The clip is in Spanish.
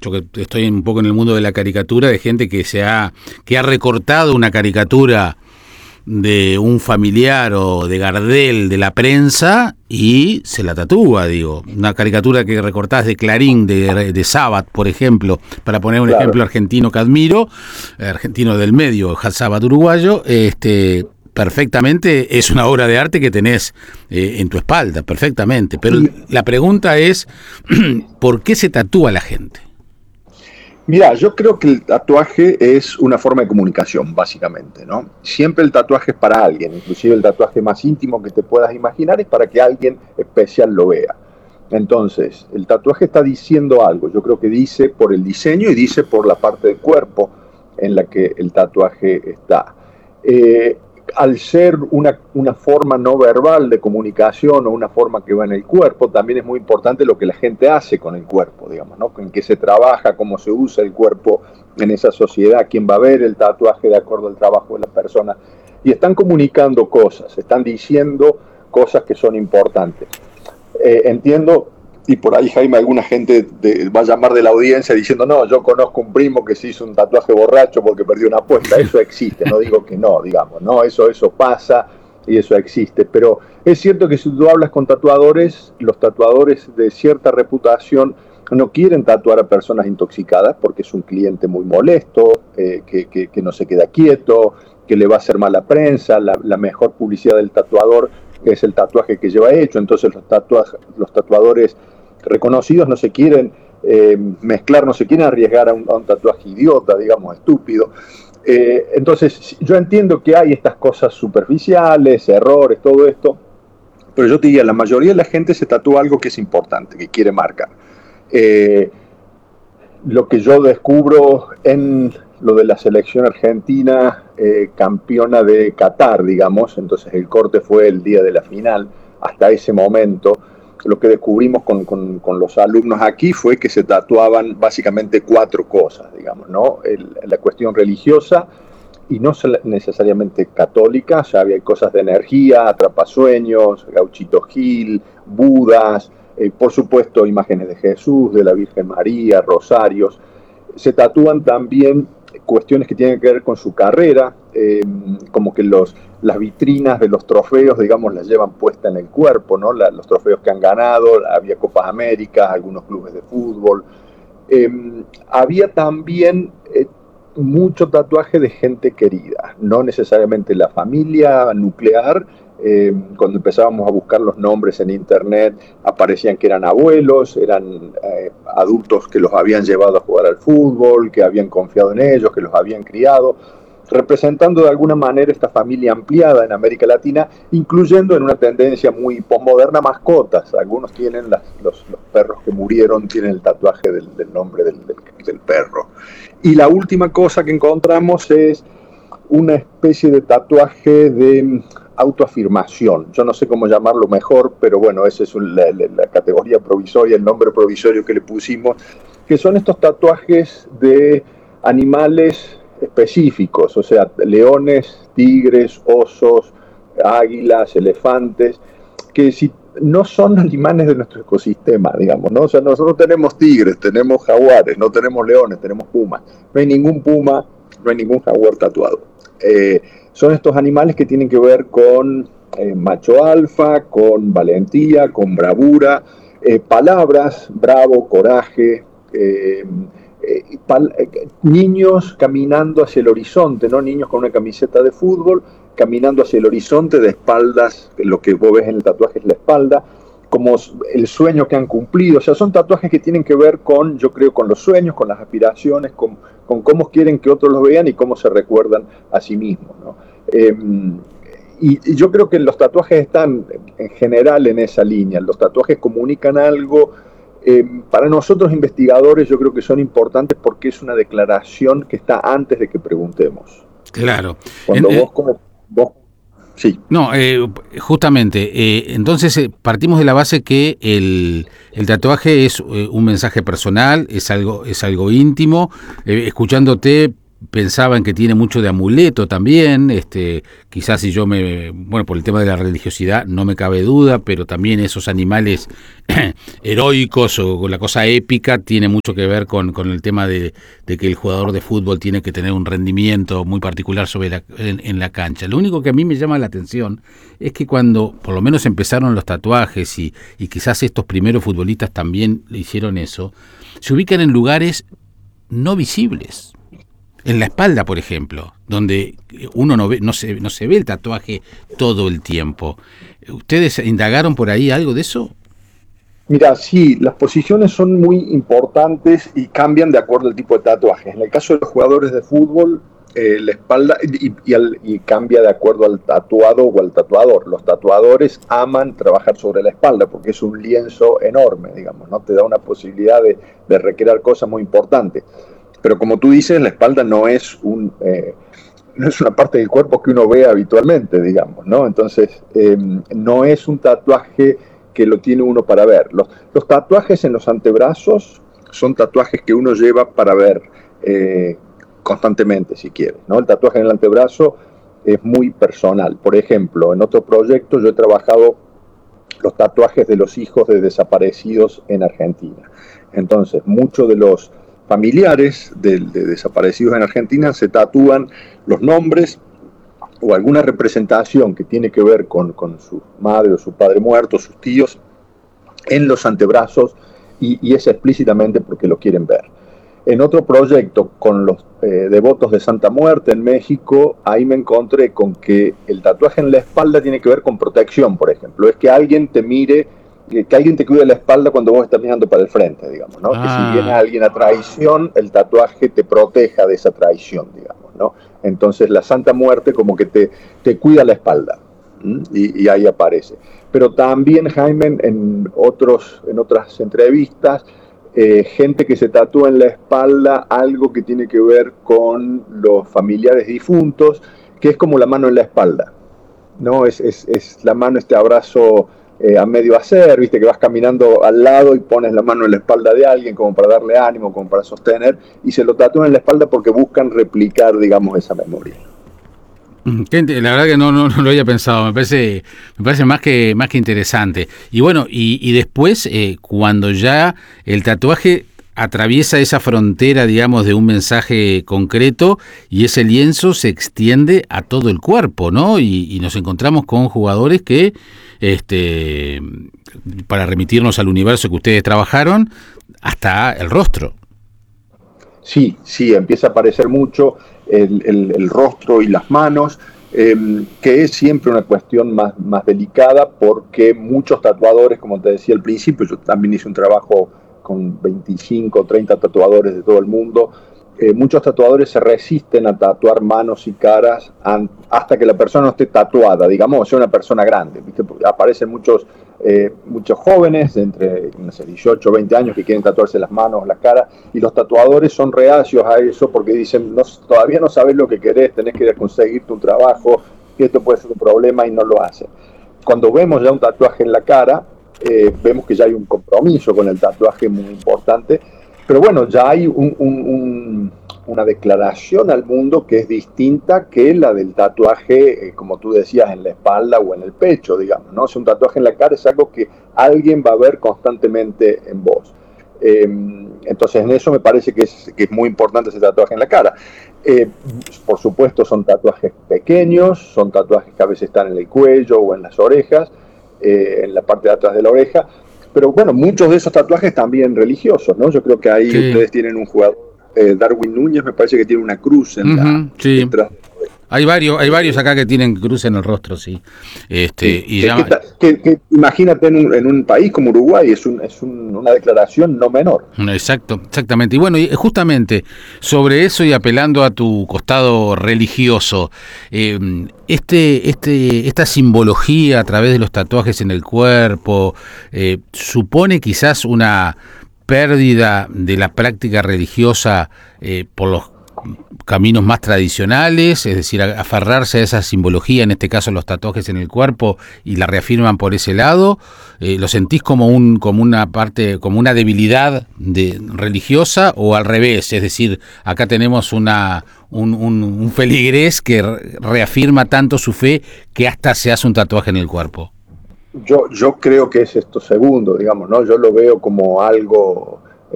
yo que estoy un poco en el mundo de la caricatura, de gente que ha recortado una caricatura de un familiar o de Gardel de la prensa y se la tatúa, digo. Una caricatura que recortás de Clarín, de Sabat, por ejemplo, para poner un ejemplo argentino que admiro, argentino del medio, Sabat uruguayo, perfectamente es una obra de arte que tenés en tu espalda, perfectamente. Pero la pregunta es, ¿por qué se tatúa la gente? Mira, yo creo que el tatuaje es una forma de comunicación, básicamente, ¿no? Siempre el tatuaje es para alguien, inclusive el tatuaje más íntimo que te puedas imaginar es para que alguien especial lo vea. Entonces, el tatuaje está diciendo algo, yo creo que dice por el diseño y dice por la parte del cuerpo en la que el tatuaje está. Al ser una forma no verbal de comunicación o una forma que va en el cuerpo, también es muy importante lo que la gente hace con el cuerpo, digamos, ¿no? En qué se trabaja, cómo se usa el cuerpo en esa sociedad, quién va a ver el tatuaje de acuerdo al trabajo de la persona. Y están comunicando cosas, están diciendo cosas que son importantes. Entiendo, y por ahí, Jaime, alguna gente va a llamar de la audiencia diciendo, no, yo conozco un primo que se hizo un tatuaje borracho porque perdió una apuesta. Eso existe, no digo que no, digamos, no, eso pasa y eso existe. Pero es cierto que si tú hablas con tatuadores, los tatuadores de cierta reputación no quieren tatuar a personas intoxicadas porque es un cliente muy molesto, que no se queda quieto, que le va a hacer mala prensa. La mejor publicidad del tatuador es el tatuaje que lleva hecho. Entonces los tatuadores reconocidos no se quieren mezclar, no se quieren arriesgar a un tatuaje idiota, digamos, estúpido. Entonces yo entiendo que hay estas cosas superficiales, errores, todo esto, pero yo te diría, la mayoría de la gente se tatúa algo que es importante, que quiere marcar. Lo que yo descubro en lo de la selección argentina, campeona de Qatar, digamos, entonces el corte fue el día de la final. Hasta ese momento, lo que descubrimos con los alumnos aquí fue que se tatuaban básicamente 4 cosas, digamos, ¿no? La cuestión religiosa, y no necesariamente católica, ya había cosas de energía, atrapasueños, Gauchito Gil, Budas, por supuesto imágenes de Jesús, de la Virgen María, rosarios. Se tatúan también cuestiones que tienen que ver con su carrera, como que las vitrinas de los trofeos, digamos, las llevan puesta en el cuerpo, ¿no? Los trofeos que han ganado, había Copas Américas, algunos clubes de fútbol. Había también mucho tatuaje de gente querida, no necesariamente la familia nuclear. Cuando empezábamos a buscar los nombres en internet, aparecían que eran abuelos, eran adultos que los habían llevado a jugar al fútbol, que habían confiado en ellos, que los habían criado, representando de alguna manera esta familia ampliada en América Latina, incluyendo en una tendencia muy posmoderna mascotas. Algunos tienen los perros que murieron, tienen el tatuaje del nombre del perro. Y la última cosa que encontramos es una especie de tatuaje de autoafirmación. Yo no sé cómo llamarlo mejor, pero bueno, esa es la categoría provisoria, el nombre provisorio que le pusimos, que son estos tatuajes de animales específicos, o sea, leones, tigres, osos, águilas, elefantes, que si no son animales de nuestro ecosistema, digamos, ¿no? O sea, nosotros tenemos tigres, tenemos jaguares, no tenemos leones, tenemos pumas. No hay ningún puma, no hay ningún jaguar tatuado. Son estos animales que tienen que ver con macho alfa, con valentía, con bravura, palabras, bravo, coraje, niños caminando hacia el horizonte, ¿no? Niños con una camiseta de fútbol, caminando hacia el horizonte de espaldas, lo que vos ves en el tatuaje es la espalda, como el sueño que han cumplido. O sea, son tatuajes que tienen que ver con, yo creo, con los sueños, con las aspiraciones, con cómo quieren que otros los vean y cómo se recuerdan a sí mismos, ¿no? Y yo creo que los tatuajes están en general en esa línea. Los tatuajes comunican algo. Para nosotros investigadores yo creo que son importantes porque es una declaración que está antes de que preguntemos. Claro. Cuando vos sí. No, justamente, entonces partimos de la base que el tatuaje es un mensaje personal, es algo íntimo. Escuchándote pensaba en que tiene mucho de amuleto también, quizás si yo bueno, por el tema de la religiosidad no me cabe duda, pero también esos animales heroicos o la cosa épica tiene mucho que ver con el tema de que el jugador de fútbol tiene que tener un rendimiento muy particular en la cancha. Lo único que a mí me llama la atención es que cuando por lo menos empezaron los tatuajes y quizás estos primeros futbolistas también hicieron eso, se ubican en lugares no visibles. En la espalda, por ejemplo, donde uno no se ve el tatuaje todo el tiempo. ¿Ustedes indagaron por ahí algo de eso? Mira, sí, las posiciones son muy importantes y cambian de acuerdo al tipo de tatuaje. En el caso de los jugadores de fútbol, la espalda y cambia de acuerdo al tatuado o al tatuador. Los tatuadores aman trabajar sobre la espalda porque es un lienzo enorme, digamos, ¿no? Te da una posibilidad de recrear cosas muy importantes. Pero como tú dices, la espalda no es no es una parte del cuerpo que uno ve habitualmente, digamos, ¿no? Entonces, no es un tatuaje que lo tiene uno para ver. Los tatuajes en los antebrazos son tatuajes que uno lleva para ver constantemente, si quiere, ¿no? El tatuaje en el antebrazo es muy personal. Por ejemplo, en otro proyecto yo he trabajado los tatuajes de los hijos de desaparecidos en Argentina. Entonces, muchos de los familiares de desaparecidos en Argentina se tatúan los nombres o alguna representación que tiene que ver con su madre o su padre muerto, sus tíos, en los antebrazos y es explícitamente porque lo quieren ver. En otro proyecto con los devotos de Santa Muerte en México, ahí me encontré con que el tatuaje en la espalda tiene que ver con protección, por ejemplo. Es que alguien te mire, que alguien te cuide la espalda cuando vos estás mirando para el frente, digamos, ¿no? Que si viene alguien a traición, el tatuaje te proteja de esa traición, digamos, ¿no? Entonces la Santa Muerte como que te cuida la espalda, y ahí aparece. Pero también, Jaime, en otras entrevistas, gente que se tatúa en la espalda algo que tiene que ver con los familiares difuntos, que es como la mano en la espalda, ¿no? Es la mano, este abrazo a medio hacer, viste, que vas caminando al lado y pones la mano en la espalda de alguien como para darle ánimo, como para sostener, y se lo tatúan en la espalda porque buscan replicar, digamos, esa memoria. La verdad que no lo había pensado, me parece más que interesante. Y bueno, y después, cuando ya el tatuaje atraviesa esa frontera, digamos, de un mensaje concreto y ese lienzo se extiende a todo el cuerpo, ¿no? Y nos encontramos con jugadores que, para remitirnos al universo que ustedes trabajaron, hasta el rostro. Sí, empieza a aparecer mucho el rostro y las manos, que es siempre una cuestión más delicada porque muchos tatuadores, como te decía al principio, yo también hice un trabajo con 25 o 30 tatuadores de todo el mundo, muchos tatuadores se resisten a tatuar manos y caras hasta que la persona no esté tatuada, digamos, sea una persona grande, ¿viste? Aparecen muchos jóvenes entre 18 o 20 años que quieren tatuarse las manos, la cara, y los tatuadores son reacios a eso porque dicen, todavía no sabes lo que querés, tenés que conseguir tu trabajo, que esto puede ser un problema, y no lo hacen. Cuando vemos ya un tatuaje en la cara, vemos que ya hay un compromiso con el tatuaje muy importante, pero bueno, ya hay una declaración al mundo que es distinta que la del tatuaje, como tú decías, en la espalda o en el pecho, digamos, ¿no? Si un tatuaje en la cara es algo que alguien va a ver constantemente en vos. Entonces en eso me parece que es muy importante ese tatuaje en la cara. Por supuesto son tatuajes pequeños, son tatuajes que a veces están en el cuello o en las orejas, en la parte de atrás de la oreja, pero bueno, muchos de esos tatuajes también religiosos, ¿no? Yo creo que ahí ustedes tienen un jugador, Darwin Núñez, me parece que tiene una cruz en detrás. Hay varios acá que tienen cruz en el rostro, sí. Imagínate en un país como Uruguay, es una declaración no menor. Exactamente. Y bueno, y justamente sobre eso y apelando a tu costado religioso, esta simbología a través de los tatuajes en el cuerpo, supone quizás una pérdida de la práctica religiosa por los caminos más tradicionales, es decir, aferrarse a esa simbología, en este caso los tatuajes en el cuerpo, y la reafirman por ese lado? ¿Lo sentís como una parte, como una debilidad religiosa, o al revés? Es decir, acá tenemos un feligrés que reafirma tanto su fe que hasta se hace un tatuaje en el cuerpo. Yo creo que es esto segundo, digamos, ¿no? Yo lo veo como algo